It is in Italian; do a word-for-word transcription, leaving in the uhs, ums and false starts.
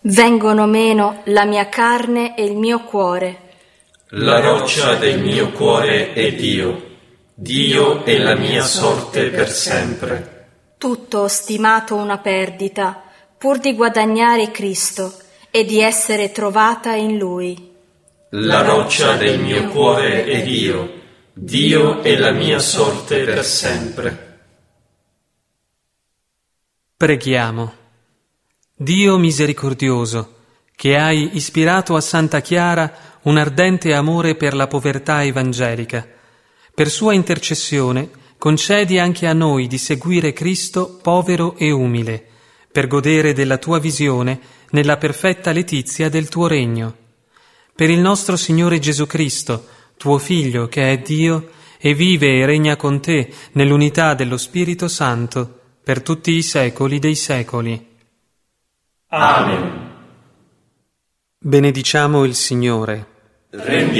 Vengono meno la mia carne e il mio cuore. La roccia del mio cuore è Dio. Dio è la mia sorte per sempre. Tutto ho stimato una perdita, pur di guadagnare Cristo e di essere trovata in Lui. La roccia del mio cuore è Dio. Dio è la mia sorte per sempre. Preghiamo. Dio misericordioso, che hai ispirato a Santa Chiara un ardente amore per la povertà evangelica, per sua intercessione concedi anche a noi di seguire Cristo povero e umile, per godere della tua visione nella perfetta letizia del tuo regno. Per il nostro Signore Gesù Cristo, tuo Figlio, che è Dio, e vive e regna con te nell'unità dello Spirito Santo, per tutti i secoli dei secoli. Amen. Benediciamo il Signore. Rendiamo